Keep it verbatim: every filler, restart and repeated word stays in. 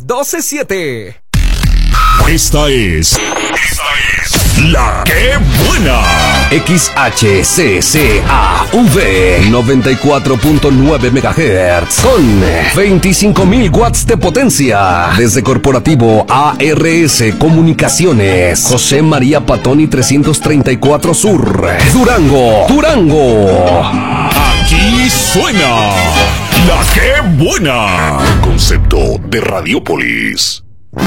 doce siete. Esta es... Esta es... La que buena. X H C C A V noventa y cuatro punto nueve megahertz con veinticinco mil watts de potencia. Desde Corporativo A R S Comunicaciones, José María Patoni trescientos treinta y cuatro Sur, Durango, Durango. Aquí suena La que buena. Un concepto de Radiopolis.